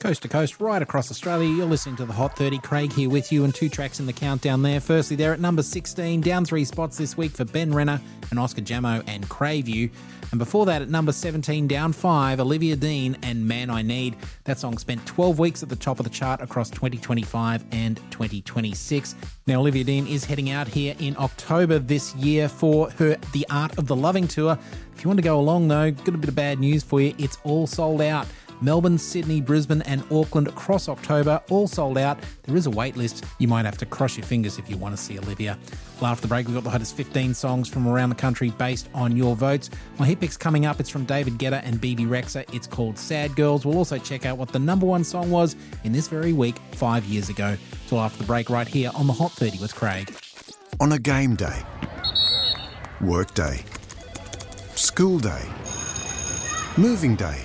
coast to coast, right across Australia. You're listening to the Hot 30. Craig here with you, and 2 tracks in the countdown there. Firstly, they're at number 16, down 3 spots this week for Ben Renner and Oscar Jamo and Crave You. And before that, at number 17, down 5, Olivia Dean and Man I Need. That song spent 12 weeks at the top of the chart across 2025 and 2026. Now, Olivia Dean is heading out here in October this year for her The Art of the Loving tour. If you want to go along, though, got a bit of bad news for you. It's all sold out. Melbourne, Sydney, Brisbane and Auckland across October, all sold out. There is a wait list. You might have to cross your fingers if you want to see Olivia. Well, after the break, we've got the hottest 15 songs from around the country based on your votes. My hit pick's coming up. It's from David Guetta and BB Rexa. It's called Sad Girls. We'll also check out what the number 1 song was in this very week 5 years ago. It's all after the break right here on the Hot 30 with Craig. On a game day, work day, school day, moving day,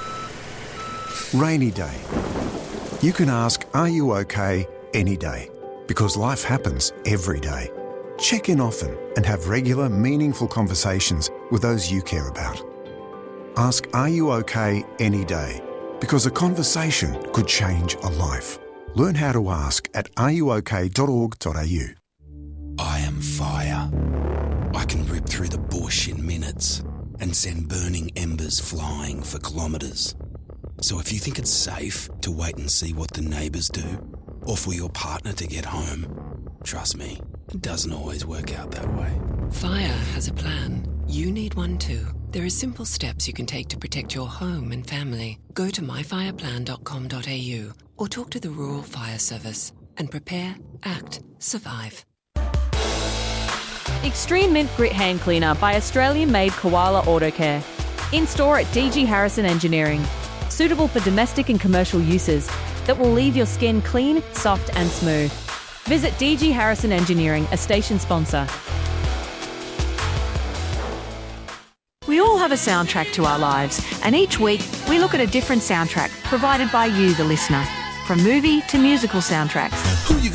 rainy day. You can ask, are you okay, any day? Because life happens every day. Check in often and have regular, meaningful conversations with those you care about. Ask, are you okay, any day? Because a conversation could change a life. Learn how to ask at areyouok.org.au. I am fire. I can rip through the bush in minutes and send burning embers flying for kilometres. So if you think it's safe to wait and see what the neighbours do, or for your partner to get home, trust me, it doesn't always work out that way. Fire has a plan. You need one too. There are simple steps you can take to protect your home and family. Go to myfireplan.com.au or talk to the Rural Fire Service and prepare, act, survive. Extreme Mint Grit Hand Cleaner by Australian-made Koala Auto Care. In store at DG Harrison Engineering. Suitable for domestic and commercial uses that will leave your skin clean, soft and smooth. Visit DG Harrison Engineering, a station sponsor. We all have a soundtrack to our lives, and each week we look at a different soundtrack provided by you, the listener. From movie to musical soundtracks.